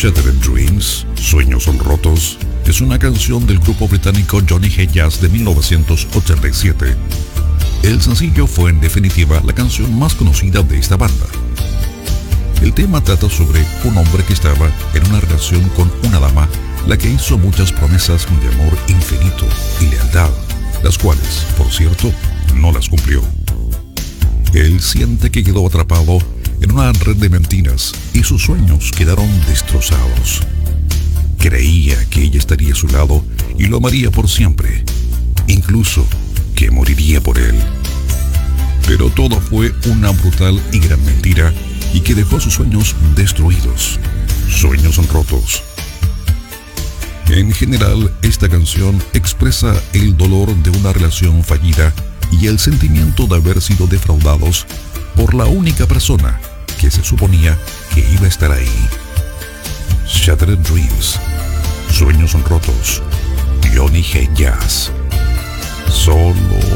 Shattered Dreams, Sueños Rotos, es una canción del grupo británico Johnny Hate Jazz de 1987. El sencillo fue en definitiva la canción más conocida de esta banda. El tema trata sobre un hombre que estaba en una relación con una dama, la que hizo muchas promesas de amor infinito y lealtad, las cuales, por cierto, no las cumplió. Él siente que quedó atrapado en una red de mentiras y sus sueños quedaron destrozados. Creía que ella estaría a su lado y lo amaría por siempre, incluso que moriría por él. Pero todo fue una brutal y gran mentira y que dejó sus sueños destruidos, sueños rotos. En general, esta canción expresa el dolor de una relación fallida y el sentimiento de haber sido defraudados por la única persona que se suponía que iba a estar ahí. Shattered Dreams, Sueños Rotos, Johnny Hate Jazz, solo